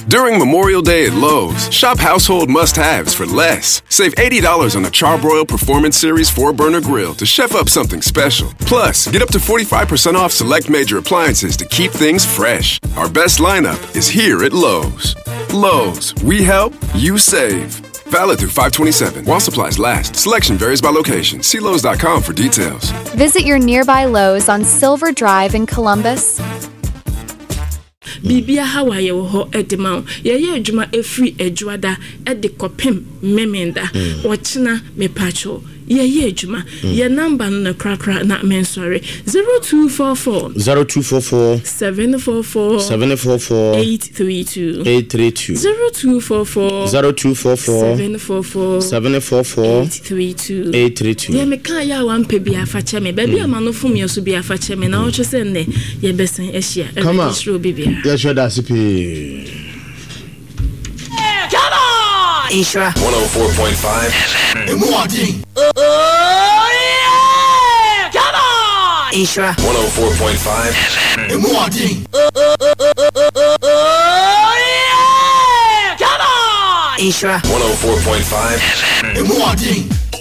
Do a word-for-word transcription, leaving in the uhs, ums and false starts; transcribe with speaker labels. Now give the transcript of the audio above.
Speaker 1: During Memorial Day at Lowe's, shop household must-haves for less. Save eighty dollars on a Charbroil Performance Series four burner grill to chef up something special. Plus, get up to forty-five percent off select major appliances to keep things fresh. Our best lineup is here at Lowe's. Lowe's, we help, you save. Valid through five twenty-seven. While supplies last. Selection varies by location. See Lowe's dot com for details.
Speaker 2: Visit your nearby Lowe's on Silver Drive in Columbus.
Speaker 3: Bibia Hawaii ho edema ye ye adwuma efri adwada e de kopem memenda wochina mepacho ye ye adwuma ye number no krakra na men sorry zero two four four
Speaker 4: zero two four four
Speaker 3: seven four four
Speaker 4: seven four four
Speaker 3: eight three two
Speaker 4: eight three two
Speaker 3: zero two four four
Speaker 4: zero two four four
Speaker 3: seven four four
Speaker 4: seven four four
Speaker 3: eight three two
Speaker 4: eight three two.
Speaker 3: ye me kan ya wan pe bia fa cheme ba bia ma no fum ye so bia fa cheme na wo twese ne ye besen ehia e be shiro bibia.
Speaker 4: Yeah, sure that's it.
Speaker 5: Come on! Isra
Speaker 6: one oh four point five
Speaker 5: Morning. Oh yeah! Come on! Isra
Speaker 6: one oh four point five
Speaker 5: Morning. Oh yeah! Come on! Isra
Speaker 6: one oh four point five
Speaker 5: Morning.